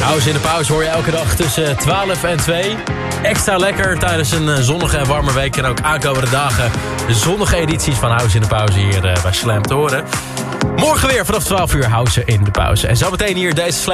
House in de pauze hoor je elke dag tussen 12 en 2. Extra lekker tijdens een zonnige en warme week. En ook aankomende dagen de zonnige edities van House in de pauze hier bij Slam te horen. Morgen weer vanaf 12 uur House in de pauze. En zometeen hier deze Slam